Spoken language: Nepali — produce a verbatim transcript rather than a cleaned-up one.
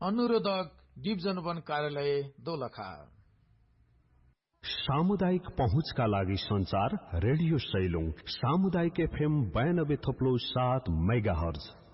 अनुरोधक डिप जनवन कार्यालय दोलखा। सामुदायिक पहुँचका लागि संचार रेडियो सैलुङ सामुदायिक एफएम बयानब्बे थप्लो सात मेगा हर्ज।